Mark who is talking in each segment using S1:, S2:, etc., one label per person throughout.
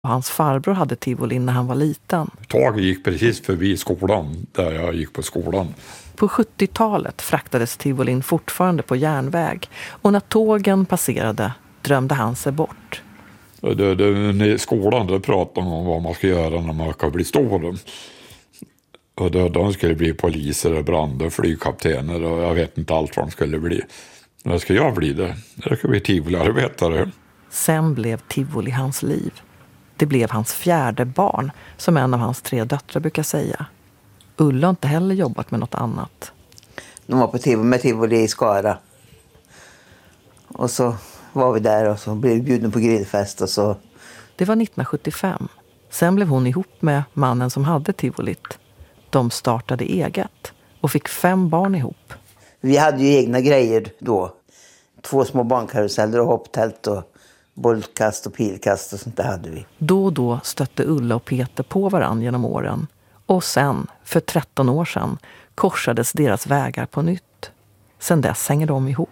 S1: Hans farbror hade tivoli när han var liten.
S2: Tåget gick precis förbi skolan där jag gick på skolan.
S1: På 70-talet fraktades tivolin fortfarande på järnväg. Och när tågen passerade drömde han sig bort.
S2: I skolan då pratade man om vad man ska göra när man ska bli stor. Och de skulle bli poliser och brand och flygkaptener och jag vet inte allt vad de skulle bli. Vad ska jag bli det? Jag ska bli tivoliarbetare.
S1: Sen blev tivoli hans liv. Det blev hans 4:e barn, som en av hans 3 döttrar brukar säga. Ulla har inte heller jobbat med något annat.
S3: De var på med tivoli i Skara. Och så var vi där och så blev vi bjuden på grillfest och så.
S1: Det var 1975. Sen blev hon ihop med mannen som hade tivolit. De startade eget och fick 5 barn ihop.
S3: Vi hade ju egna grejer då. 2 små barnkaruseller och hopptält och bollkast och pilkast och sånt där hade vi.
S1: Då och då stötte Ulla och Peter på varann genom åren. Och sen, för 13 år sedan, korsades deras vägar på nytt. Sen dess hänger de ihop.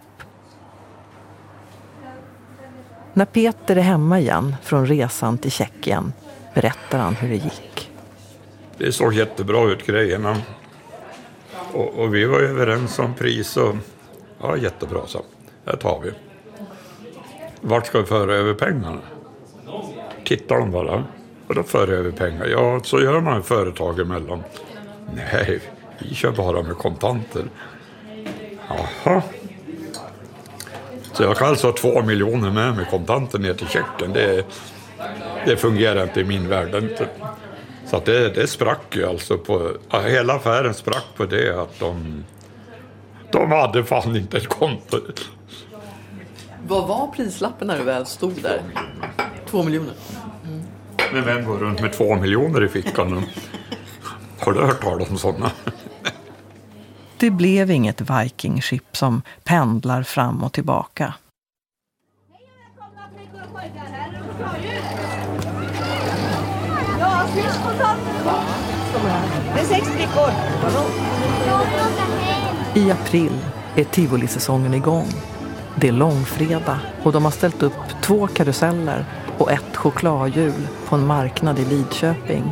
S1: När Peter är hemma igen från resan till Tjeckien berättar han hur det gick.
S2: Det såg jättebra ut grejerna. Och vi var överens om pris och ja, jättebra så. Här tar vi. Vart ska vi föra över pengarna? Tittar de bara. Och då för över pengar. Ja, så gör man företag emellan. Nej, vi kör bara med kontanter. Jaha. Så jag kan alltså ha 2 miljoner med kontanter ner till Tjeckien. Det fungerar inte i min värld. Så att det sprack ju alltså på... Hela affären sprack på det att de hade fan inte ett konto.
S4: Vad var prislappen när du väl stod där? 2 miljoner.
S2: Mm. Men vem går runt med 2 miljoner i fickan? Har du hört talas om sådana?
S1: Det blev inget Viking-ship som pendlar fram och tillbaka.
S3: Det är 6 flickor.
S1: I april är tivolisäsongen igång. Det är långfredag och de har ställt upp 2 karuseller och 1 chokladhjul på en marknad i Lidköping.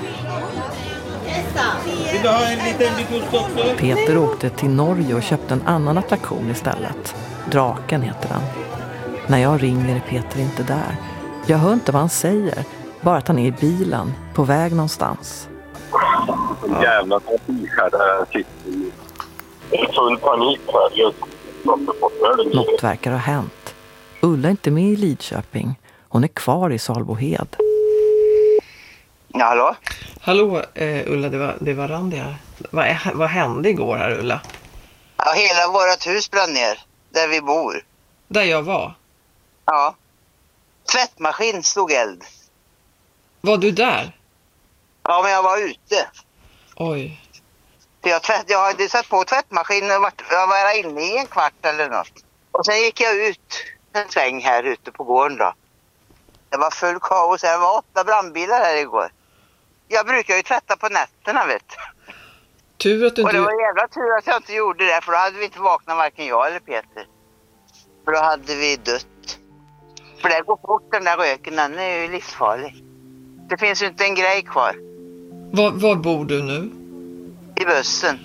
S1: Peter åkte till Norge och köpte en annan attraktion istället. Draken heter den. När jag ringer är Peter inte där. Jag hör inte vad han säger, bara att han är i bilen, på väg någonstans.
S5: Jävla trafik här, där sitter i full panik här.
S1: Något verkar ha hänt. Ulla är inte med i Lidköping. Hon är kvar i Salbohed.
S3: Ja, hallå?
S4: Hallå Ulla, det var Randi här. Vad hände igår här, Ulla?
S3: Ja, hela vårt hus brann ner, där vi bor.
S4: Där jag var?
S3: Ja. Tvättmaskin stod eld.
S4: Var du där?
S3: Ja, men jag var ute.
S4: Oj.
S3: Jag hade satt på tvättmaskinen och jag var inne i en kvart eller något. Och sen gick jag ut en sväng här ute på gården då. Det var full kaos. Det var 8 brandbilar här igår. Jag brukar ju tvätta på nätterna, vet du.
S4: Tur att du inte...
S3: Och det var jävla tur att jag inte gjorde det, för då hade vi inte vaknat varken jag eller Peter. För då hade vi dött. För det går fort, den där röken, den är ju livsfarlig. Det finns ju inte en grej kvar.
S4: Var bor du nu?
S3: I bussen.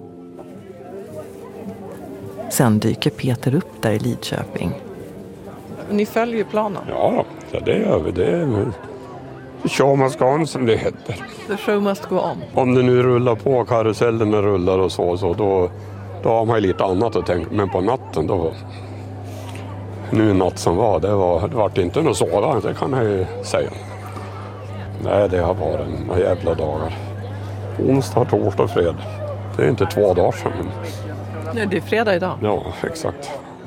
S1: Sen dyker Peter upp där i Lidköping.
S4: Ni följer ju planen.
S2: Ja, det gör vi. Det är show must go on, som det heter.
S4: The show must go on.
S2: Om det nu rullar på, karusellerna rullar och så då har man ju lite annat att tänka. Men på natten då... Nu natt som var, det var inte något sådant, det kan jag ju säga. Nej, det har varit en jävla dagar. Onsdag, torsdag, fredag. Det är inte 2 dagar sedan. Men...
S4: Nej, det är fredag idag.
S2: Ja, exakt.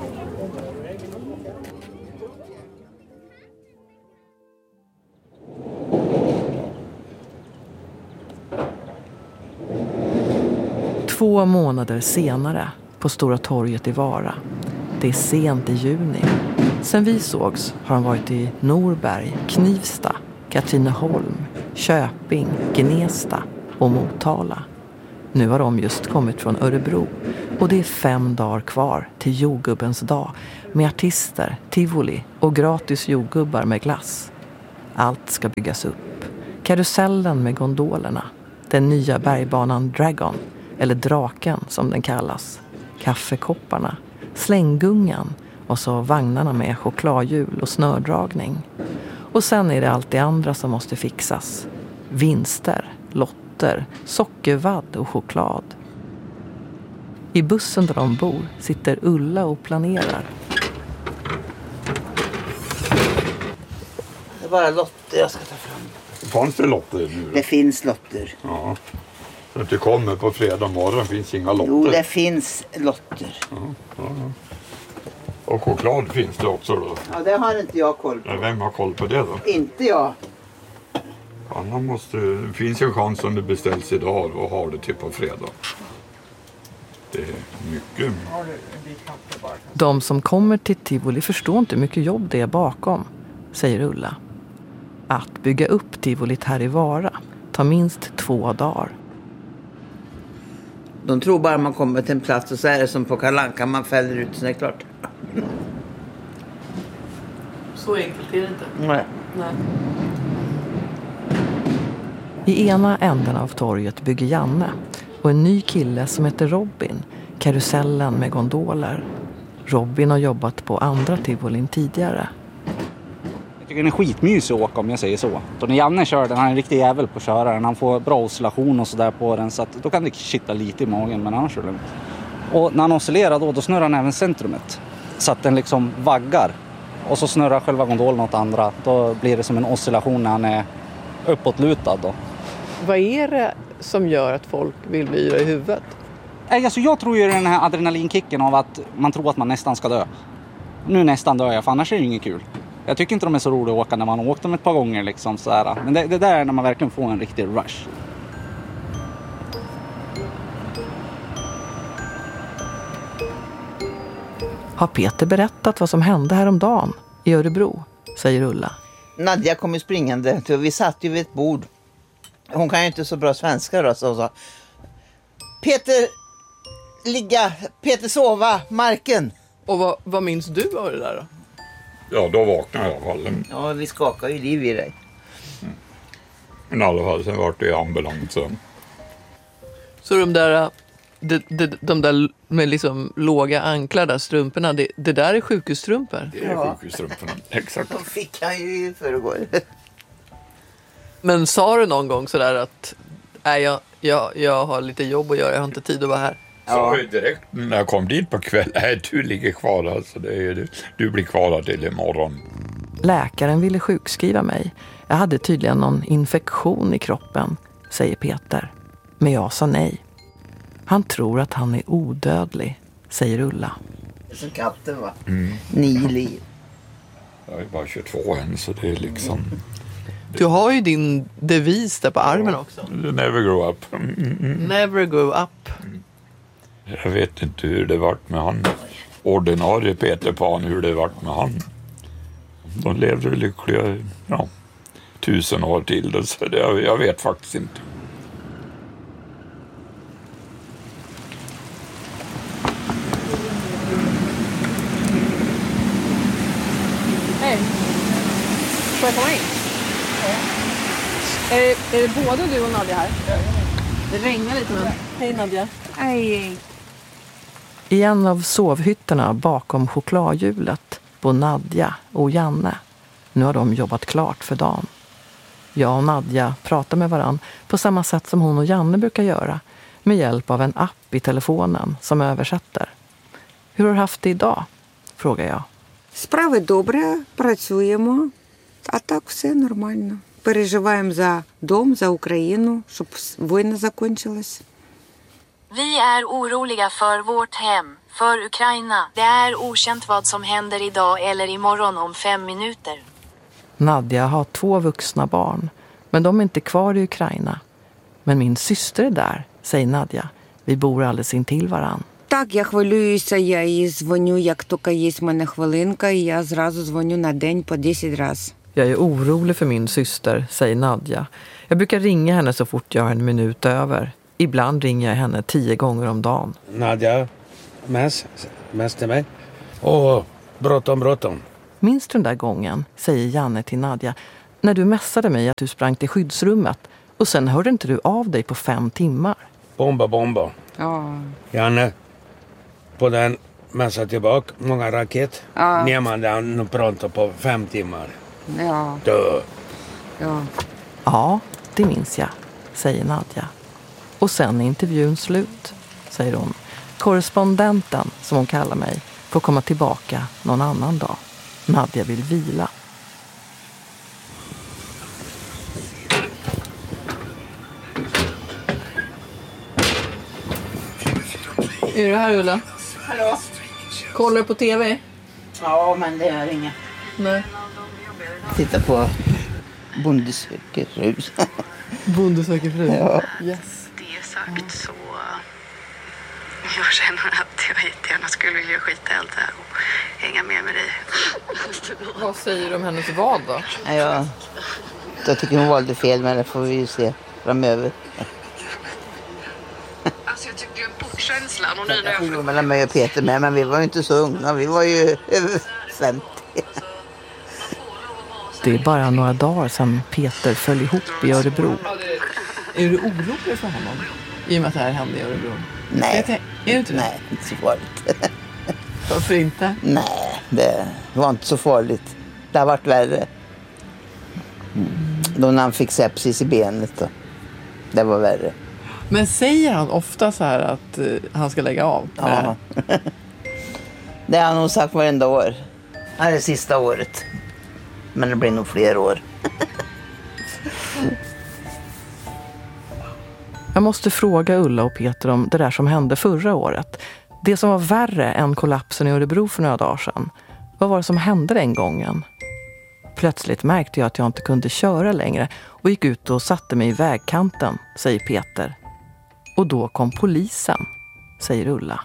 S1: Två månader senare på Stora torget i Vara. Det är sent i juni. Sen vi sågs har han varit i Norberg, Knivsta, Katrineholm, Köping, Gnesta och Motala. Nu har de just kommit från Örebro och det är 5 dagar kvar till jordgubbens dag med artister, tivoli och gratis jordgubbar med glass. Allt ska byggas upp. Karusellen med gondolerna. Den nya bergbanan Dragon, eller Draken som den kallas. Kaffekopparna, slänggungan och så vagnarna med chokladhjul och snördragning. Och sen är det allt det andra som måste fixas. Vinster, lotter, sockervadd och choklad. I bussen där de bor sitter Ulla och planerar.
S3: Det är bara lotter jag ska ta fram.
S2: Fanns det lotter nu?
S3: Det finns lotter.
S2: Ja. Så att det kommer på fredag morgon finns inga lotter.
S3: Jo, det finns lotter.
S2: Ja. Och choklad finns det också då.
S3: Ja, det har inte jag koll på.
S2: Ja, vem har koll på det då?
S3: Inte jag.
S2: Det finns ju en chans om det beställs idag och har det till på fredag. Det är mycket.
S1: De som kommer till Tivoli förstår inte hur mycket jobb det är bakom, säger Ulla. Att bygga upp Tivolit här i Vara tar minst 2 dagar.
S3: De tror bara man kommer till en plats och så är det som på Kalle Anka, man fäller ut så det är klart.
S4: Så enkelt är det inte.
S3: Nej.
S4: Nej.
S1: I ena änden av torget bygger Janne och en ny kille som heter Robin, karusellen med gondoler. Robin har jobbat på andra tivolin tidigare.
S6: Jag tycker den är skitmysig att åka om jag säger så. Då när Janne kör den, han är en riktig jävel på att köra den. Han får bra oscillation och sådär på den så att då kan det kitta lite i magen men annars är det lugnt. Och när han oscillerar då snurrar han även centrumet så att den liksom vaggar. Och så snurrar själva gondolen åt andra. Då blir det som en oscillation när han är uppåtlutad då.
S4: Vad är det som gör att folk vill bli yra i huvudet?
S6: Alltså jag tror ju den här adrenalinkicken av att man tror att man nästan ska dö. Nu nästan dör jag, för annars är det inget kul. Jag tycker inte de är så roliga att åka när man har åkt dem ett par gånger liksom sådär. Men det där är när man verkligen får en riktig rush.
S1: Har Peter berättat vad som hände häromdagen i Örebro, säger Ulla.
S3: Nadja kom ju springande. Vi satt ju vid ett bord. Hon kan ju inte så bra svenska då, så hon sa: Peter, ligga, Peter sova, marken.
S4: Och vad minns du av det där då?
S2: Ja, då vaknade jag i alla fall.
S3: Ja, vi skakar ju liv i dig.
S2: Men i alla fall, sen var det ambulans.
S4: Så de där med liksom låga anklar där, strumporna, det där är sjukhusstrumpor?
S2: Det är sjukhusstrumporna, exakt.
S3: De fick han ju i förrgår.
S4: Men sa du någon gång sådär att jag har lite jobb att göra, jag har inte tid att vara här?
S2: Sa jag direkt när jag kom dit på kväll, nej du ligger kvar alltså, det är du blir kvar till imorgon.
S1: Läkaren ville sjukskriva mig. Jag hade tydligen någon infektion i kroppen, säger Peter. Men jag sa nej. Han tror att han är odödlig, säger Ulla.
S3: Som katten va? 9 liv.
S2: Jag är bara 22 än så det är liksom...
S4: Du har ju din devis där på armen också.
S2: Never grow up.
S4: Never grow up.
S2: Jag vet inte hur det vart med han. Ordinarie Peter Pan, hur det vart med han. De levde lyckliga 1000 år till det, så det, jag vet faktiskt inte.
S7: Hej. Får jag komma in? Är det både du och Nadja här? Det regnar lite men... Hej Nadja. Hej.
S1: I en av sovhytterna bakom chokladhjulet bor Nadja och Janne. Nu har de jobbat klart för dagen. Jag och Nadja pratar med varann på samma sätt som hon och Janne brukar göra, med hjälp av en app i telefonen som översätter. Hur har du haft det idag? Frågar jag.
S8: Справи добре, працюємо, а так все нормально. Переживаємо за дом, за Україну, щоб війна закінчилась.
S9: Vi är oroliga för vårt hem, för Ukraina. Det är okänt vad som händer idag eller imorgon om 5 minuter.
S1: Nadja har 2 vuxna barn, men de är inte kvar i Ukraina. Men min syster är där, säger Nadja. Vi bor alldeles intill varann.
S8: Так, я хвилююся, я їй дзвоню, як тільки є в мене хвилинка, і я зразу дзвоню на день по 10 раз.
S1: Jag är orolig för min syster, säger Nadja. Jag brukar ringa henne så fort jag har en minut över. Ibland ringer jag henne 10 gånger om dagen.
S10: Nadja, mess till mig. Åh, bråttom.
S1: Minns du den där gången, säger Janne till Nadja, När du mässade mig att du sprang till skyddsrummet och sen hörde inte du av dig på 5 timmar.
S10: Bomba.
S8: Ja.
S10: Janne, på den mässa tillbaka, många raket.
S8: Ja.
S10: Neman den pronto på 5 timmar.
S8: Ja.
S10: Dö.
S8: Ja.
S1: Ja, det minns jag, säger Nadja. Och sen är intervjun slut, säger hon. Korrespondenten, som hon kallar mig, får komma tillbaka någon annan dag. Nadja vill vila.
S4: Är du här, Ulla?
S7: Hallå?
S4: Kollar du på tv?
S7: Ja, men det är inget.
S4: Nej.
S7: Titta på Bonde söker fru.
S4: Bonde söker fru?
S7: Ja.
S4: Yes.
S11: Det sagt så jag känner att jag jättegärna skulle vilja skita i allt det här och hänga med dig.
S4: Vad säger du om hennes val då?
S7: Ja, jag tycker hon valde fel, men det får vi ju se framöver.
S11: Alltså jag tycker ju en bortkänslan och nu när
S7: Jag mellan mig och Peter med, men vi var ju inte så unga. Vi var ju över 50.
S1: Det är bara några dagar sedan Peter föll ihop i Örebro.
S4: Är du orolig för honom? I och med att det här hände i Örebro?
S7: Nej.
S4: Är du inte det?
S7: Nej, inte så farligt.
S4: Varför inte?
S7: Nej, det var inte så farligt. Det har varit värre. Då när han fick sepsis i benet då. Det var värre.
S4: Men säger han ofta så här att han ska lägga av?
S7: Ja. Det har han nog sagt varenda år. Det här är sista året. Men det blir nog fler år.
S1: Jag måste fråga Ulla och Peter om det där som hände förra året. Det som var värre än kollapsen i Örebro för några dagar sedan. Vad var det som hände den gången? Plötsligt märkte jag att jag inte kunde köra längre och gick ut och satte mig i vägkanten, säger Peter. Och då kom polisen, säger Ulla.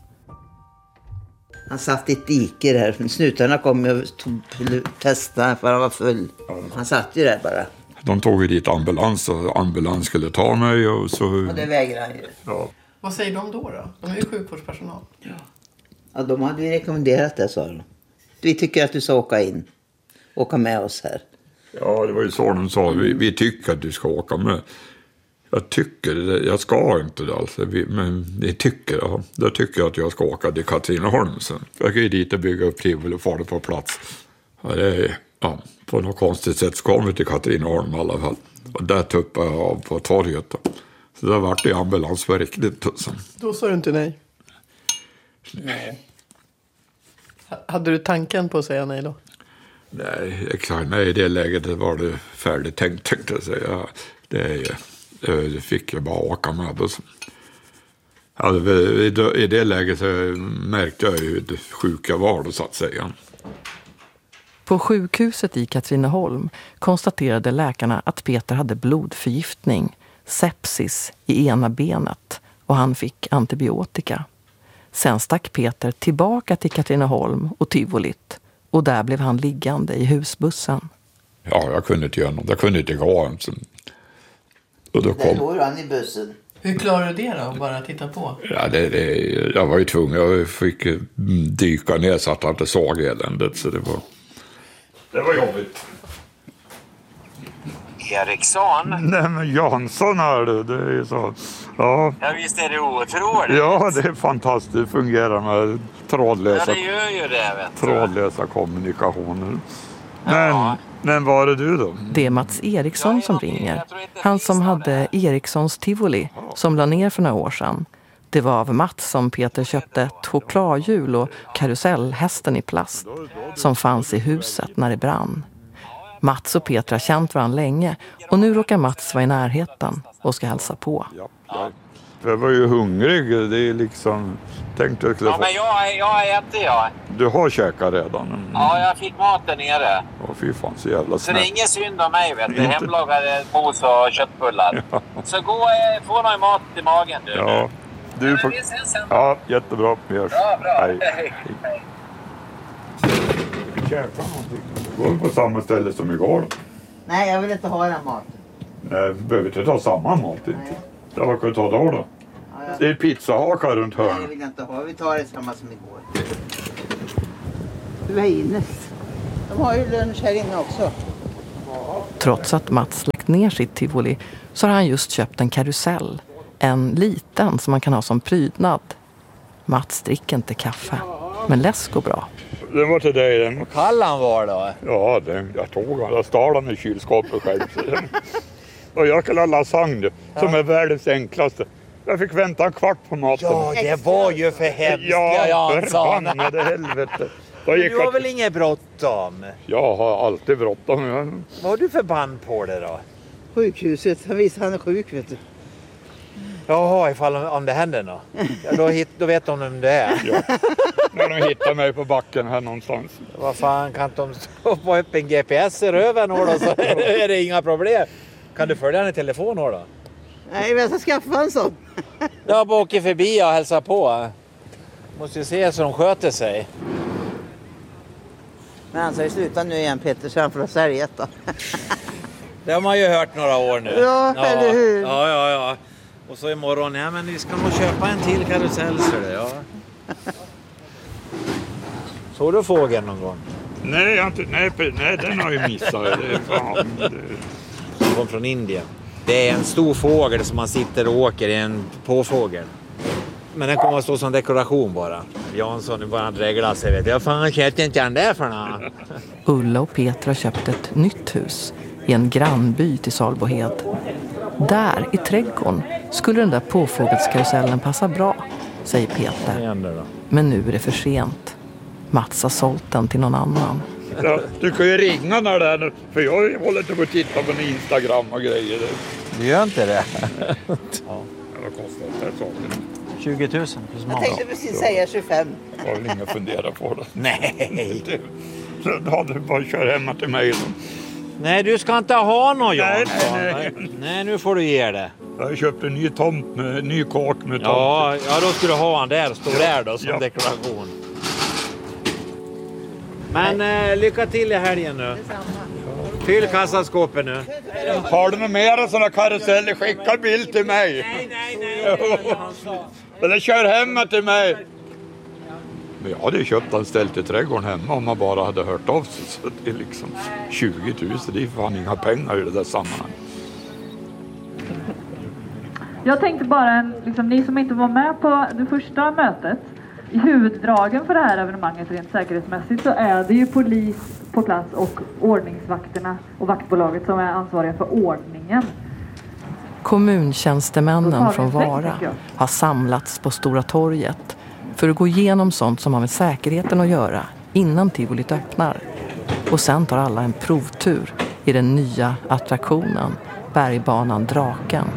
S7: Han satt i ett dike där. Snutarna kom och testade för han var full. Han satt ju där bara.
S2: De tog ju dit ambulans och ambulans skulle ta mig och så...
S7: Och det vägrade han ju.
S2: Ja.
S4: Vad säger de då? De är ju sjukvårdspersonal.
S7: Ja, de hade ju rekommenderat det, sa de. Vi tycker att du ska åka med oss här.
S2: Ja, det var ju så de sa. Vi tycker att du ska åka med. Jag ska inte det alltså. Men jag tycker att jag ska åka till Katrineholm sen. Jag kan ju dit och bygga upp tivoli och få det på plats. Ja, på något konstigt sätt ska vi till Katrineholm i alla fall. Och där tuppade jag av på torget då. Så det vart det ambulans för riktigt.
S4: Då sa du inte nej?
S7: Nej.
S4: Hade du tanken på att säga nej då?
S2: Nej, exakt. Nej, i det läget var det färdigt tänkt, tänkte jag säga. Det fick jag bara åka med. Alltså, i det läget så märkte jag ju hur sjuk jag var då, så att säga.
S1: På sjukhuset i Katrineholm konstaterade läkarna att Peter hade blodförgiftning, sepsis i ena benet och han fick antibiotika. Sen stack Peter tillbaka till Katrineholm och tivolit och där blev han liggande i husbussen.
S2: Ja, jag kunde inte göra något. Jag kunde inte gå. Och då
S7: Där går han i bussen.
S4: Hur klarar du det då? Bara titta på?
S2: Ja, jag var ju tvungen. Jag fick dyka ner så att jag inte såg eländet. Så det var jobbigt.
S12: Eriksson?
S2: Nej, men Jansson är det. Det är så. Ja.
S12: Ja, visst är det otroligt.
S2: Ja, det är fantastiskt. Det fungerar med trådlösa,
S12: ja, det gör ju det, vet du.
S2: Trådlösa kommunikationer. Men var är du då?
S1: Det är Mats Eriksson som ringer. Han som hade Erikssons tivoli som la ner för några år sedan. Det var av Mats som Peter köpte ett chokladhjul och karusellhästen i plast som fanns i huset när det brann. Mats och Peter har känt varandra länge och nu råkar Mats vara i närheten och ska hälsa på.
S2: Jag var ju hungrig, det är liksom... Tänkte jag skulle
S12: men jag äter jag.
S2: Du har käkat redan?
S12: Ja, jag fick maten nere.
S2: Fy fan, så jävla snällt.
S12: Så det är ingen synd om mig, vet du. Hemlagade mos och köttbullar. Ja. Så gå och få någon mat i magen, du.
S2: Ja, du får... Ja, jättebra. Vi hörs.
S12: Bra.
S2: Hej. Käka någonting. Går på samma ställe som igår.
S7: Nej, jag vill inte ha den maten.
S2: Nej, vi behöver inte ta samma mat. Ja, vad kan du ta då? Det är pizzahakar runt hörnet.
S7: Nej, det vill jag inte ha. Vi tar det samma som igår. Du är inne. De har ju lunch här inne också.
S2: Ja.
S1: Trots att Mats lagt ner sitt tivoli så har han just köpt en karusell. En liten som man kan ha som prydnad. Mats dricker inte kaffe, men läsk går bra.
S2: Den var till dig den.
S13: Vad kall han var då?
S2: Ja, jag tog den. Jag stal den i kylskåpet själv. Och jag kallar lasagne, som är världens enklaste. Jag fick vänta en kvart på maten.
S13: Ja, det var ju för hemskt.
S2: Ja, förbannade helvete.
S13: Du har väl inget bråttom?
S2: Jag har alltid bråttom.
S13: Vad har du för band på det då?
S7: Sjukhuset, han visar han är sjuk vet du.
S13: Jaha, om det händer något. Ja, då vet de vem det är.
S2: Ja. När de hittar mig på backen här någonstans.
S13: Vad fan, kan de stoppa upp en GPS i röven då så är det inga problem. Kan du följa den i telefon då?
S7: Nej, men jag ska skaffa en sån.
S13: Jag bara åker förbi och hälsar på. Måste ju se så de sköter sig.
S7: Men han säger sluta nu igen Peter, så han får sälja då.
S13: Det har man ju hört några år nu.
S7: Ja, eller hur?
S13: Ja. Och så imorgon, ja men vi ska nog köpa en till karusell så det, ja. Såg du fågeln någon gång?
S2: Nej, den har jag missat.
S13: Den kom från Indien. Det är en stor fågel som man sitter och åker i en påfågel. Men den kommer att stå som dekoration bara. Jansson är bara dreglar sig vet jag. Fan, köpte inte han där för något?
S1: Ulla och Peter har köpt ett nytt hus i en grannby till Salbohed. Där i trädgården skulle den där påfågelskarusellen passa bra, säger Peter. Men nu är det för sent. Mats har sålt den till någon annan.
S2: Ja, du kan ju ringa när det är, för jag håller inte på att titta på Instagram och grejer.
S13: Du gör inte det?
S2: Ja. Vad kostar det här saken?
S13: 20 000 plus mat.
S7: Jag tänkte precis säga 25.
S2: Jag har väl inga fundera på det.
S13: Nej.
S2: Ja, du bara kör hemma till mig då.
S13: Nej, du ska inte ha någon Jansson.
S2: Nej.
S13: Nej, nu får du ge det.
S2: Jag har köpt en ny tomt med ny kak med tomt.
S13: Ja, då skulle du ha han där, stå där då som dekoration. Men lycka till i helgen nu. Fyll kassaskåpet nu.
S2: Har du några mera sådana karuseller? Skicka bild till mig.
S13: Nej.
S2: Eller kör hemma till mig. Men jag hade köpt en ställ till trädgården hemma om man bara hade hört av sig. Så det är liksom 20 000, det är fan inga pengar i det där sammanhanget.
S14: Jag tänkte bara, ni som inte var med på det första mötet, i huvuddragen för det här evenemanget rent säkerhetsmässigt så är det ju polis på plats och ordningsvakterna och vaktbolaget som är ansvariga för ordningen.
S1: Kommuntjänstemännen från Vara har samlats på Stora torget för att gå igenom sånt som har med säkerheten att göra innan tivolit öppnar. Och sen tar alla en provtur i den nya attraktionen, bergbanan Draken.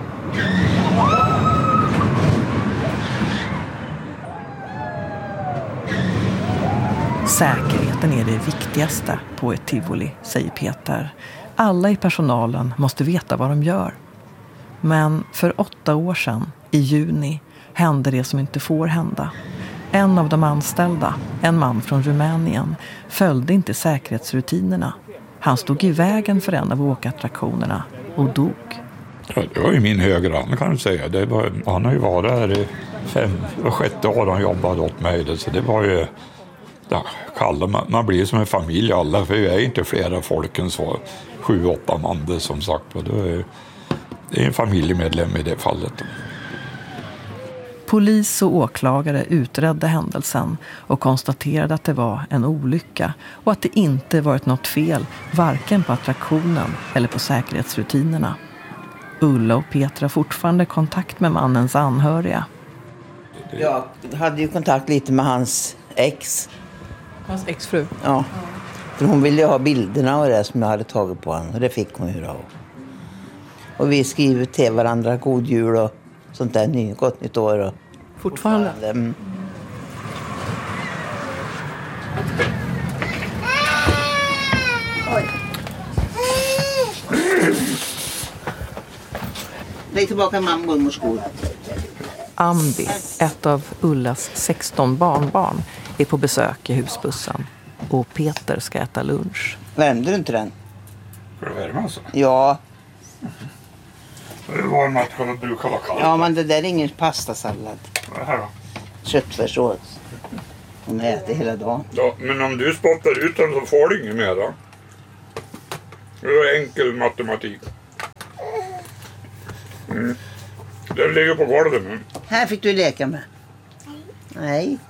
S1: Säkerheten är det viktigaste på ett tivoli, säger Peter. Alla i personalen måste veta vad de gör. Men för 8 år sedan, i juni, hände det som inte får hända. En av de anställda, en man från Rumänien, följde inte säkerhetsrutinerna. Han stod i vägen för en av åkattraktionerna och dog.
S2: Ja, det var ju min högra, kan du säga. Han har ju varit här i 5-6 år han jobbade åt mig. Så det var ju... Ja, man blir som en familj alla, för vi är inte flera folk än så 7-8 man som sagt. Det är en familjemedlem i det fallet.
S1: Polis och åklagare utredde händelsen och konstaterade att det var en olycka och att det inte varit något fel varken på attraktionen eller på säkerhetsrutinerna. Ulla och Petra har fortfarande kontakt med mannens anhöriga.
S7: Jag hade ju kontakt lite med hans ex.
S4: Hans exfru?
S7: Ja, för hon ville ju ha bilderna och det som jag hade tagit på honom. Och det fick hon ju då. Och vi skriver till varandra god jul och sånt där, gott nytt år. Och
S4: fortfarande?
S7: Mm. Oj. Lägg tillbaka mormors skor.
S1: Ambi, ett av Ullas 16 barnbarn, är på besök i husbussen. Och Peter ska äta lunch.
S7: Värmde du inte den?
S2: För att värma alltså?
S7: Ja.
S2: Det var mat som brukar vara kallt.
S7: Ja, men det där är ingen pastasallad.
S2: Vad är det här då?
S7: Köttfärssås. Hon äter hela dagen.
S2: Ja, men om du spottar ut den så får du inget mer då. Det är enkel matematik. Den ligger på golvet nu.
S7: Här fick du leka med. Nej.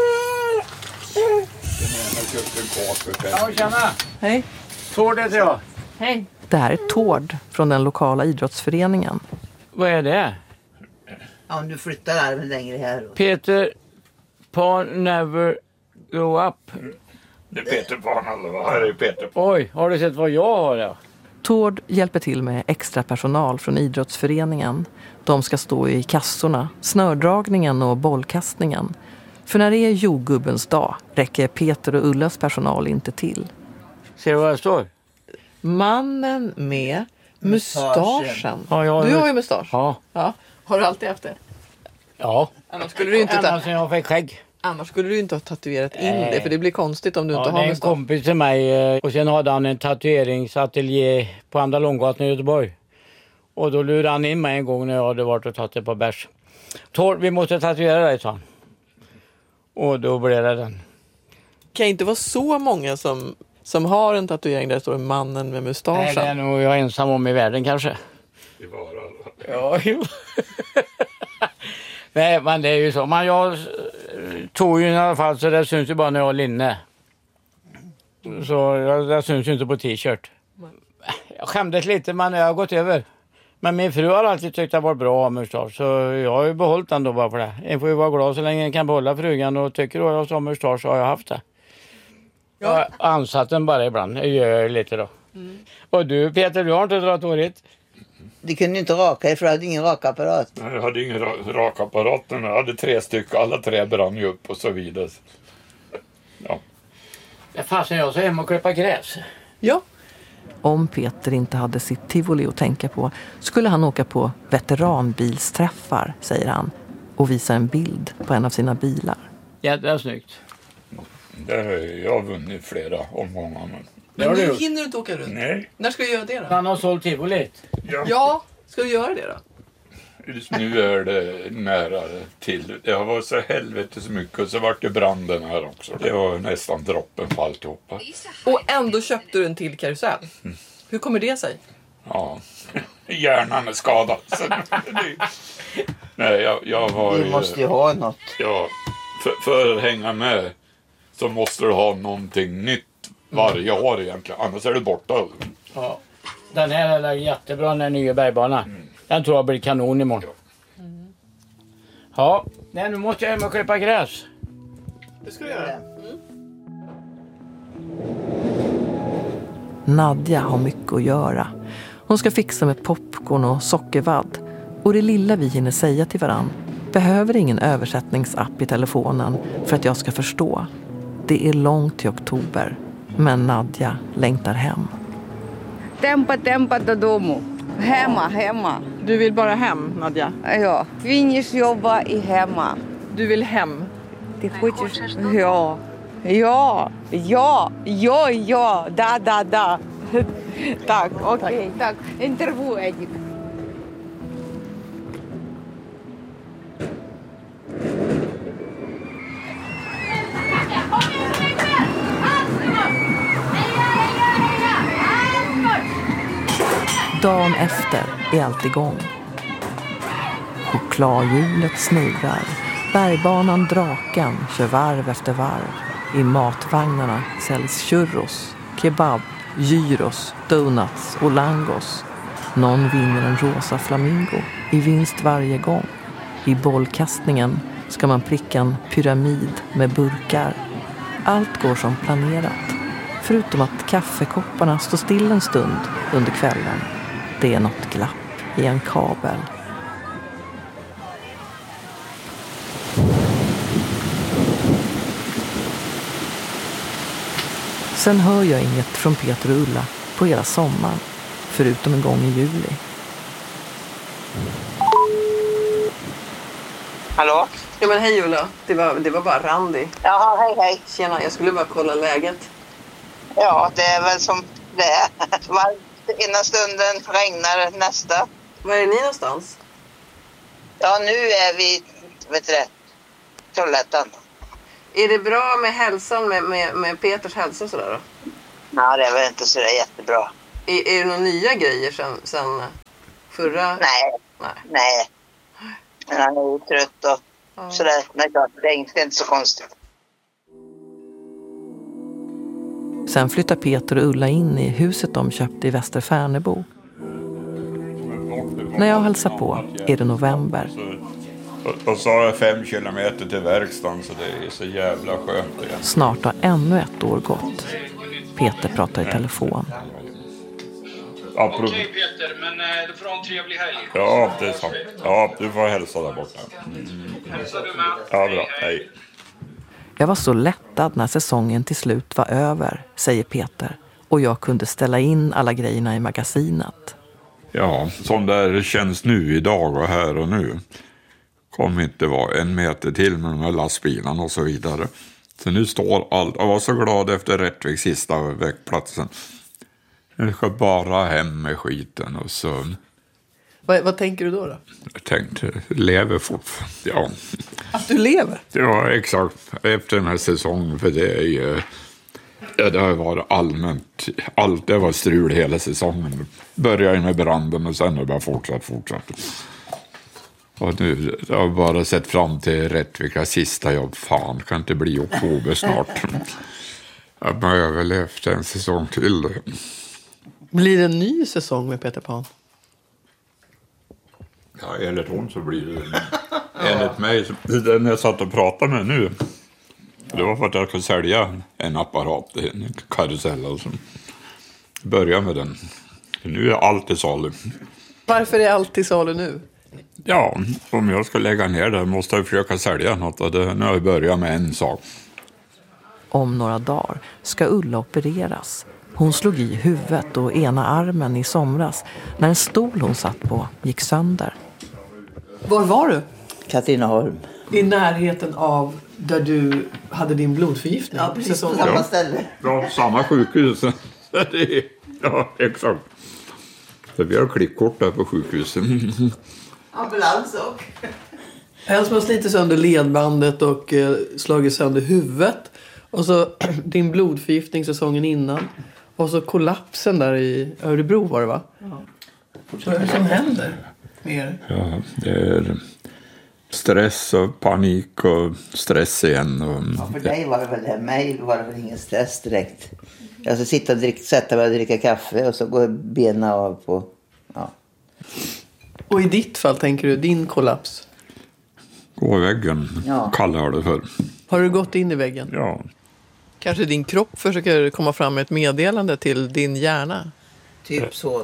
S10: Ja, tjena.
S1: Hej.
S10: Tord heter jag.
S1: Hej. Det här är Tord från den lokala idrottsföreningen.
S10: Vad är det?
S7: Ja, om du flyttar armen längre här. Då.
S10: Peter Pan never grow up.
S2: Det är Peter Pan alla. Här är Peter Pan.
S10: Oj, har du sett vad jag har då?
S1: Tord hjälper till med extra personal från idrottsföreningen. De ska stå i kassorna, snördragningen och bollkastningen. För när det är jordgubbens dag räcker Peter och Ullas personal inte till.
S10: Ser du vad det står?
S4: Mannen med mustaschen.
S10: Ja,
S4: Du har ju mustasch.
S10: Ja.
S4: Har du alltid haft det?
S10: Ja.
S4: Annars skulle du inte
S10: ända sedan jag fick skägg.
S4: Annars skulle du inte ha tatuerat in det, för det blir konstigt om du inte har
S10: det är en
S4: mustasch.
S10: kompis till mig och sen hade han en tatueringsateljé på Andra Långgatan i Göteborg. Och då lurade han in mig en gång när jag hade varit och tagit det på bärs. Tord, vi måste tatuera dig, sa han. Och då blev det den.
S4: Kan inte vara så många som har en tatuering där det står mannen med mustaschen.
S10: Nej, det är nog jag ensam om i världen kanske.
S2: Det var alla.
S10: Ja, jo. Nej, men det är ju så. Men jag tog ju i alla fall så det syns ju bara när jag har linne. Så det syns ju inte på t-shirt. Jag skämdes lite, men jag har gått över. Men min fru har alltid tyckt att det var bra av mustasch. Så jag har ju behållit den då bara för det. En får ju vara glad så länge en kan behålla frugan. Och tycker då jag har mustasch så har jag haft det. Jag har ansatt den bara ibland. Jag gör lite då. Och du Peter, du har inte dragit håret?
S7: Du kunde inte raka för jag hade ingen rakapparat.
S2: Nej, jag hade ingen rakapparat. Jag hade 3 stycken. Alla 3 brann ju upp och så vidare. Ja.
S10: Det fanns jag så hem och klippa gräs.
S1: Ja. Om Peter inte hade sitt tivoli att tänka på skulle han åka på veteranbilsträffar, säger han. Och visa en bild på en av sina bilar.
S10: Ja, det är snyggt.
S2: Där har jag vunnit flera omgångar.
S4: Men nu hinner du inte åka runt.
S2: Nej.
S4: När ska du göra det då?
S10: Han har sålt tivolit.
S4: Ja, ska du göra det då?
S2: Just nu är det nära till. Det har varit så helvetes mycket och så vart det branden här också. Det var nästan droppen på alltihopa.
S4: Och ändå köpte du en till karusell. Hur kommer det sig?
S2: Ja, hjärnan är skadad. Nej, jag var
S7: Du måste ju ha något.
S2: Ja, för att hänga med så måste du ha någonting nytt varje år egentligen. Annars är du borta.
S10: Ja. Den här är jättebra, den nya bergbanan. Den tror jag blir kanon imorgon. Ja, nej, nu måste jag hem och klippa gräs.
S4: Det ska du göra.
S1: Nadja har mycket att göra. Hon ska fixa med popcorn och sockervadd. Och det lilla vi hinner säga till varann behöver ingen översättningsapp i telefonen för att jag ska förstå. Det är långt till oktober, men Nadja längtar hem.
S8: Tempa dodому. Hemma.
S4: Du vill bara hem, Nadja?
S8: Ja, finish jobba i hemma.
S4: Du vill hem?
S8: Ты хочешь? Ja. Да. Так, окей. Так, интервью, Эдик.
S1: Dagen efter är allt igång. Chokladhjulet snurrar. Bergbanan Draken kör varv efter varv. I matvagnarna säljs churros, kebab, gyros, donuts och langos. Någon vinner en rosa flamingo i vinst varje gång. I bollkastningen ska man pricka en pyramid med burkar. Allt går som planerat. Förutom att kaffekopparna står still en stund under kvällen. Det är något glapp i en kabel. Sen hör jag inget från Peter och Ulla på hela sommaren, förutom en gång i juli.
S3: Hallå?
S4: Ja, men hej Ulla. Det var bara Randy.
S3: Jaha, hej.
S4: Tjena, jag skulle bara kolla läget.
S3: Ja, det är väl som det är. Ena stunden regnar nästa.
S4: Var är ni någonstans?
S3: Ja, nu är vi, Trollhättan.
S4: Är det bra med hälsan, med Peters hälsa och sådär då?
S3: Ja, det är väl inte så jättebra.
S4: Är det några nya grejer sen förra?
S3: Nej. Men han är ju trött och sådär. Men det är inte så konstigt.
S1: Sen flyttar Peter och Ulla in i huset de köpte i Västerfärnebo. När jag hälsar på är det november.
S2: Och så har jag 5 kilometer till verkstaden, så det är så jävla skönt igen.
S1: Snart har ännu ett år gått. Peter pratar i telefon.
S2: Okej
S15: Peter, men du får ha en trevlig helg.
S2: Ja, det är sant. Ja, du får hälsa där borta.
S15: Hälsa du med.
S2: Ja, bra. Hej.
S1: Jag var så lättad när säsongen till slut var över, säger Peter. Och jag kunde ställa in alla grejerna i magasinet.
S2: Ja, som det känns nu idag och här och nu. Kommer inte vara 1 meter till med de här lastbilarna och så vidare. Så nu står allt. Jag var så glad efter Rättvik sista väckplatsen. Jag ska bara hem med skiten och så...
S4: Vad tänker du då?
S2: Jag tänkte, lever fortfarande. Ja.
S4: Att du lever?
S2: Ja, exakt. Efter den här säsongen, för det är ju... Ja, det har varit allmänt. Allt det var strul hela säsongen. Började med branden och sen har det bara fortsatt. Och nu jag har bara sett fram till Rättvika sista jobb. Fan, kan inte bli oktober snart. Jag har överlevt en säsong till.
S4: Blir det en ny säsong med Peter Pan?
S2: Ja, enligt hon så blir det. Enligt mig, den jag satt och pratade med nu. Det var för att jag skulle sälja en apparat, en karusell. Och så. Börja med den. Nu är allt i salu.
S4: Varför är allt i salu nu?
S2: Ja, om jag ska lägga ner det måste jag försöka sälja något. Och nu har jag börjat med en sak.
S1: Om några dagar ska Ulla opereras. Hon slog i huvudet och ena armen i somras när en stol hon satt på gick sönder.
S4: Var var du?
S7: Katrineholm.
S4: I närheten av där du hade din blodförgiftning?
S7: Ja, precis på samma ställe.
S2: Ja, samma sjukhus. Ja, exakt. Så vi har klippkort där på sjukhuset.
S7: Ambulans och...
S4: En som har slitit sönder ledbandet och slagit sönder huvudet. Och så din blodförgiftning säsongen innan. Och så kollapsen där i Örebro var det, va? Ja. Vad är det som händer med er?
S2: Ja, det är stress och panik och stress igen. Och...
S7: Ja, för dig var det väl det. Mig var det väl ingen stress direkt. Jag ska sitta och sätta mig och dricka kaffe och så går benen av på... Ja.
S4: Och i ditt fall tänker du, din kollaps?
S2: Gå i väggen,
S7: ja.
S2: Kallar jag det för.
S4: Har du gått in i väggen?
S2: Ja.
S4: Kanske din kropp försöker komma fram med ett meddelande till din hjärna?
S7: Typ så.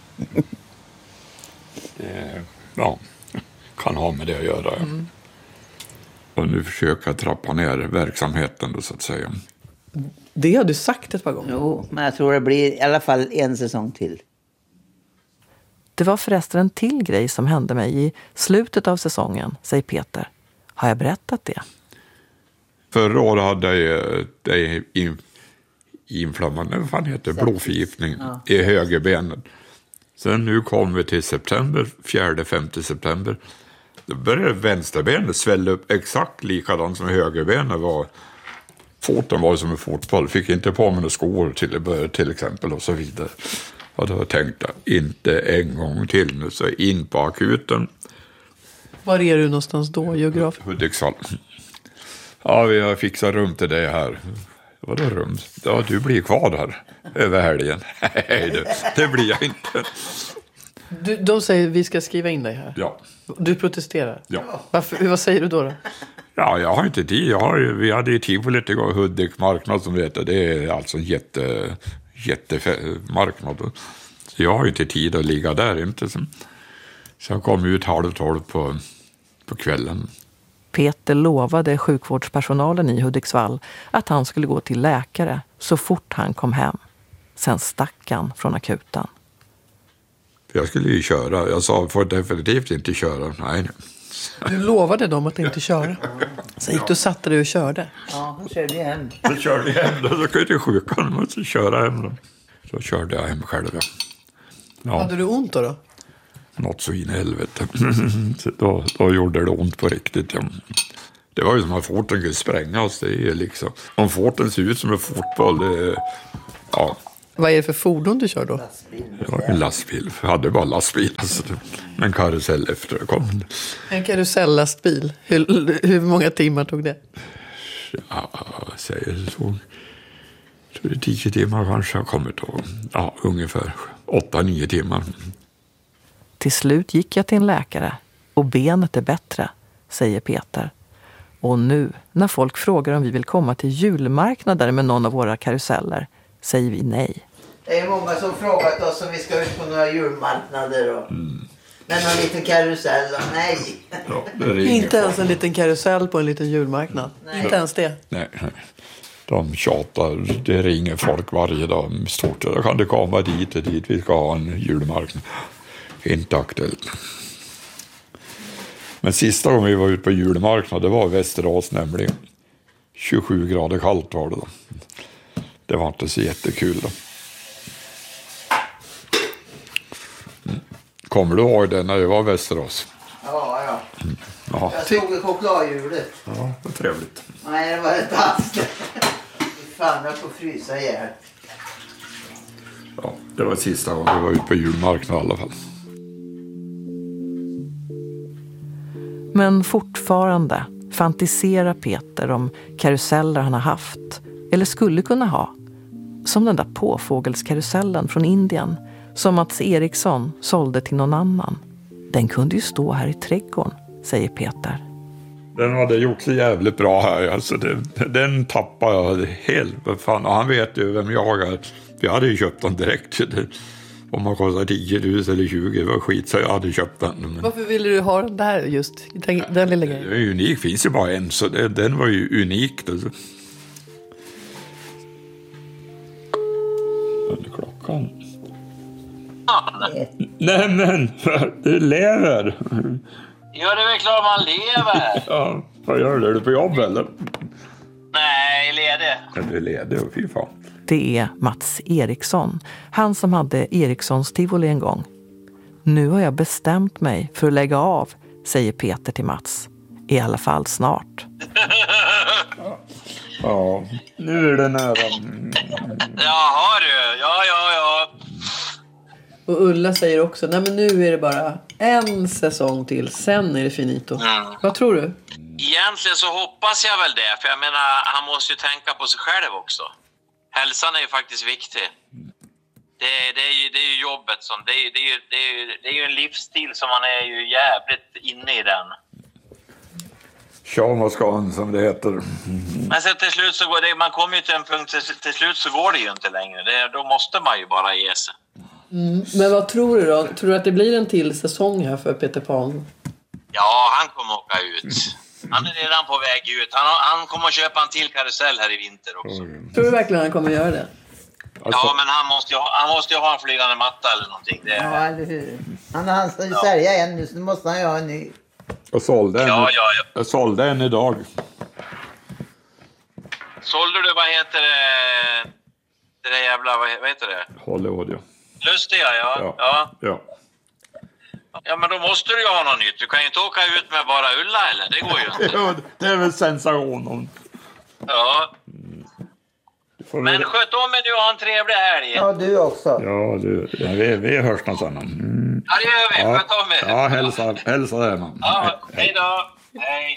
S2: Ja, kan ha med det att göra. Mm. Och nu försöker jag trappa ner verksamheten då, så att säga.
S4: Det har du sagt ett par gånger.
S7: Jo, men jag tror det blir i alla fall en säsong till.
S1: Det var förresten en till grej som hände mig i slutet av säsongen, säger Peter. Har jag berättat det?
S2: Förra året hade jag inflammation, vad fan heter blodförgiftning i högerbenet. Sen nu kom vi till september, 4-5 september. Då började vänsterbenet svälla upp exakt likadant som högerbenet var. Foten var som en fotboll, fick inte på mig några skor till exempel och så vidare. Och då tänkte jag, inte en gång till nu, så in på akuten.
S4: Var är du någonstans då, geograf?
S2: Hudiksvall. Ja, vi har fixat rum till dig här. Vadå rum? Ja, du blir kvar där över helgen. Nej, det blir jag inte.
S4: De säger att vi ska skriva in dig här.
S2: Ja.
S4: Du protesterar?
S2: Ja.
S4: Vad säger du då?
S2: Ja, jag har inte tid. Vi hade ju tivoli till Hudik marknad som vet. Det är alltså en jättemarknad. Så jag har inte tid att ligga där inte. Så jag kom ut 11:30 på kvällen.
S1: Peter lovade sjukvårdspersonalen i Hudiksvall att han skulle gå till läkare så fort han kom hem. Sen stack han från akuten.
S2: Jag skulle ju köra. Jag sa, får definitivt inte köra. Nej.
S4: Du lovade dem att inte köra. Så gick du och satte dig och körde.
S7: Ja, han körde hem.
S2: Så körde jag hem. Så kunde jag sjuka honom och så köra hem dem. Så körde jag hem själv. Ja.
S4: Hade du ont då?
S2: Något så in i helvete. då gjorde det ont på riktigt. Ja. Det var ju som att foten kunde sprängas. Det är liksom, om foten ser ut som en fotboll, det är, ja,
S4: Vad är det för fordon du kör då?
S2: Ja, en lastbil. Jag hade bara lastbil. Alltså, en karusell efter det kom.
S4: En karusellastbil. Hur många timmar tog det?
S2: Ja, jag säger så. Så det 10 timmar kanske har kommit. Och, ja, ungefär 8-9 timmar.
S1: Till slut gick jag till en läkare och benet är bättre, säger Peter. Och nu, när folk frågar om vi vill komma till julmarknader med någon av våra karuseller, säger vi nej.
S7: Det är många som frågat oss om vi ska ut på några julmarknader och men någon liten karusell och nej.
S2: Ja,
S4: inte ens en liten karusell på en liten julmarknad. Nej. Inte ens det.
S2: Nej. De tjatar, det ringer folk varje dag med stort. Då kan det komma dit och dit, vi ska ha en julmarknad. Inte aktuellt. Men sista gången vi var ute på julmarknad, det var Västerås nämligen. 27 grader kallt var det då. Det var inte så jättekul då. Kommer du ihåg det när det var Västerås?
S7: Ja.
S2: Ja.
S7: Jag stod i chokladhjulet.
S2: Ja, det var trevligt.
S7: Nej, det var ett pass. Fan, jag får frysa ihjäl.
S2: Ja, det var sista gången vi var ute på julmarknad i alla fall.
S1: Men fortfarande fantiserar Peter om karuseller han har haft eller skulle kunna ha. Som den där påfågelskarusellen från Indien som Mats Eriksson sålde till någon annan. Den kunde ju stå här i trädgården, säger Peter.
S2: Den hade gjort så jävligt bra här. Alltså den tappade jag helt. Fan. Och han vet ju vem jag är. Vi hade ju köpt den direkt. Om man kostar 10 000 eller 20, det var skit så jag hade köpt den. Men
S4: varför ville du ha den där just? Den lilla grejen?
S2: Det är unik, finns ju bara en. Så den var ju unik. Alltså. Den är klockan. Nej men, du lever.
S12: Ja, det är väl klart man lever.
S2: Ja, vad gör du? Är du på jobb eller?
S12: Nej, ledig.
S2: Ja, du är ledig, fy fan.
S1: Det är Mats Eriksson, han som hade Erikssons tivoli en gång. Nu har jag bestämt mig för att lägga av, säger Peter till Mats. I alla fall snart.
S2: Ja, nu är det nära.
S12: Jaha du, ja.
S4: Och Ulla säger också, nej men nu är det bara en säsong till, sen är det finito. Vad tror du?
S12: Egentligen så hoppas jag väl det, för jag menar, han måste ju tänka på sig själv också. Hälsan är ju faktiskt viktig. Det är ju jobbet som, det är ju en livsstil som man är ju jävligt inne i den.
S2: Shamaskan som det heter.
S12: Men sen till slut så går det, man kommer ju till en punkt, till slut så går det ju inte längre. Då måste man ju bara ge sig.
S4: Men vad tror du då? Tror du att det blir en till säsong här för Peter Pan?
S12: Ja, han kommer åka ut. Han är redan på väg ut. Han kommer att köpa en till karusell här i vinter också.
S4: Tror du verkligen han kommer göra det?
S12: Ja, men han måste ju ha en flygande matta eller någonting.
S7: Ja, eller hur? Han ska ju sälja en nu, så måste han ju ha en ny.
S2: Jag sålde en, Jag sålde en idag.
S12: Sålde du, vad heter det? Det där jävla, vad heter det?
S2: Hollywood, ja.
S12: Lustiga, ja. Ja, men då måste du ju ha något nytt. Du kan ju inte åka ut med bara Ulla, eller? Det går ju inte.
S2: Ja, det är väl sensation.
S12: Ja. Men sköt om mig nu och ha en trevlig helg.
S7: Ja, du också.
S2: Ja, vi hörs någonstans.
S12: Ja, det gör vi. Sköt om mig.
S2: Ja, hälsa där, man.
S12: Ja, hej då. Hej.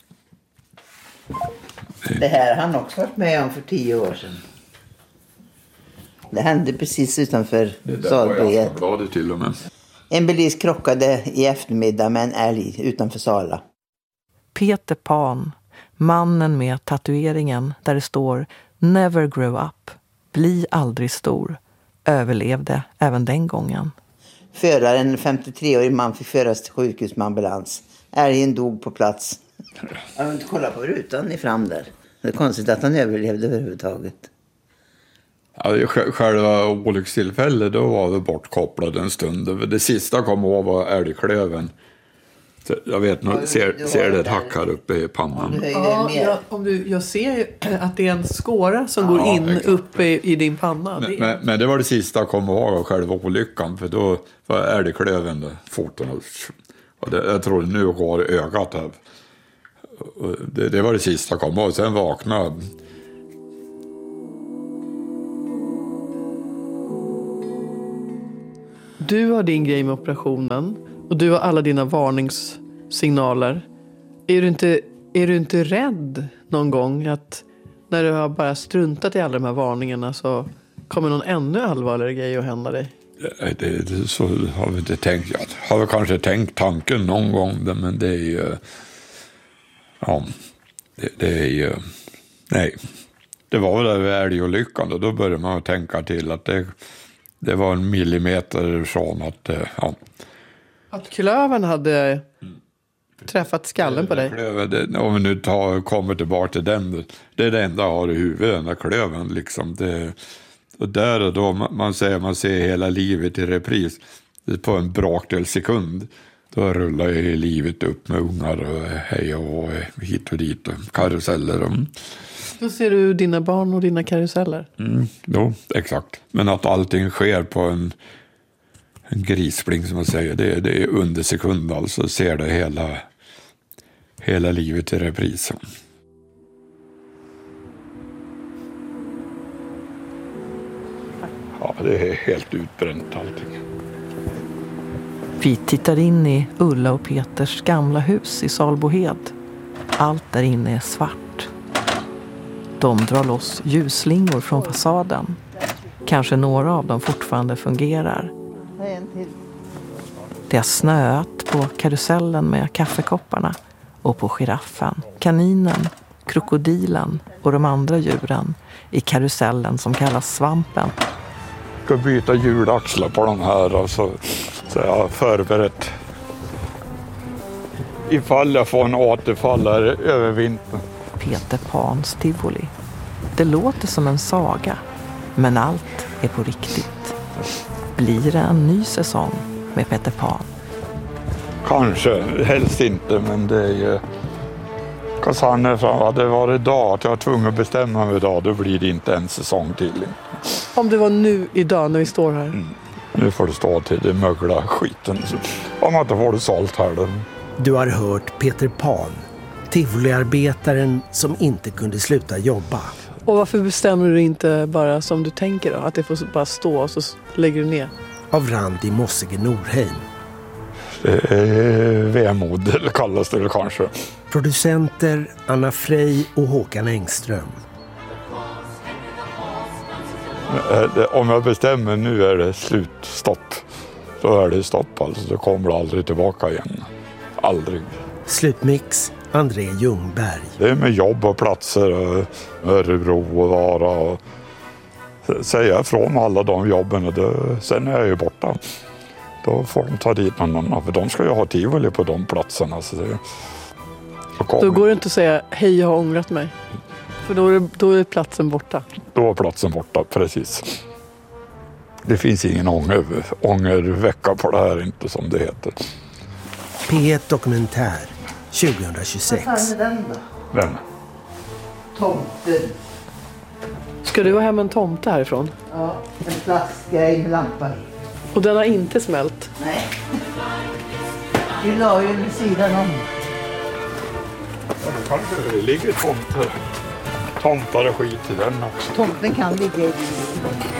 S7: Det här har han också varit med om för 10 år sedan. Det hände precis utanför Salberget.
S2: Ja, det till och med.
S7: En bilis krockade i eftermiddag med en älg utanför Sala.
S1: Peter Pan, mannen med tatueringen där det står Never grow up, bli aldrig stor, överlevde även den gången.
S7: Föraren, en 53-årig man, fick föras till sjukhus med ambulans. Älgen dog på plats. Jag har inte kollat på rutan i fram där. Det är konstigt att han överlevde överhuvudtaget.
S2: Ja, själva olyckstillfället då var vi bortkopplad en stund. Det sista kom ihåg var älgklöven. Jag vet nog, ser det ett hack här uppe i pannan.
S4: Jag ser ju att det är en skåra som går in exakt. Uppe i din panna.
S2: Men det var det sista jag kom ihåg av själva olyckan. För då var älgklöven där foten. Och jag tror nu går ögat här. Det var det sista jag kom ihåg. Sen vaknade
S4: Du har din grej med operationen och du har alla dina varningssignaler. Är du inte rädd någon gång att när du har bara struntat i alla de här varningarna så kommer någon ännu allvarligare grej att hända dig?
S2: Så har vi inte tänkt. Jag har väl kanske tänkt tanken någon gång, men det är ju... Ja, det är ju... Nej. Det var väl där älgolyckan och då började man tänka till att det var en millimeter från att... Ja.
S4: Att klövern hade träffat skallen på dig?
S2: Om vi nu kommer tillbaka till den, det är det enda jag har i huvudet, den där klövern liksom. Och där och då, man ser hela livet i repris på en bråkdel sekund. Då rullar ju livet upp med ungar och hej och hit och dit och karuseller.
S4: Då ser du dina barn och dina karuseller?
S2: Jo, exakt. Men att allting sker på en grisspling som man säger, det är under sekund alltså. Ser det hela livet i repris. Ja, det är helt utbränt allting.
S1: Vi tittar in i Ulla och Peters gamla hus i Salbohed. Allt där inne är svart. De drar loss ljusslingor från fasaden. Kanske några av dem fortfarande fungerar. Det har snöat på karusellen med kaffekopparna och på giraffen, kaninen, krokodilen och de andra djuren i karusellen som kallas svampen.
S2: Jag ska byta hjulaxlar på de här och så jag har förberett ifall jag får en återfall här över vintern.
S1: Peter Pans tivoli. Det låter som en saga, men allt är på riktigt. Blir det en ny säsong med Peter Pan?
S2: Kanske, helst inte, men det är ju... Hade det varit idag, att jag var tvungen att bestämma mig idag, då blir det inte en säsong till.
S4: Om det var nu idag när vi står här?
S2: Nu får det stå till det mögla skiten. Om man inte får det sålt här då.
S16: Du har hört Peter Pan, tivoliarbetaren som inte kunde sluta jobba.
S4: Och varför bestämmer du inte bara som du tänker då? Att det får bara stå och så lägger du ner?
S16: Av Randi Mossige Norheim.
S2: Det är vemod, eller kallas det kanske.
S16: Producenter Anna Frey och Håkan Engström.
S2: Om jag bestämmer nu är det slutstopp. Då är det stopp, alltså. Då kommer det aldrig tillbaka igen. Aldrig.
S16: Slutmix André Ljungberg.
S2: Det är med jobb och platser och Örebro och Vara och säga från alla de jobben och sen är jag ju borta. Då får de ta dit någon annan, för de ska ju ha tivoli på de platserna. Så
S4: då går det inte att säga hej, jag har ångrat mig. För då är platsen borta.
S2: Då är platsen borta, precis. Det finns ingen ångervecka på det här, inte som det heter.
S16: P1 Dokumentär 2026.
S8: Vad fan är den då?
S2: Vem?
S8: Tomten.
S4: Ska du ha hem en tomte härifrån?
S8: Ja, en plastgrej med lampa i.
S4: Och den har inte smält?
S8: Nej. Vi la ju den sidan om.
S2: Ja, då kanske det ligger tomtar och skit i den också.
S8: Tomten kan ligga i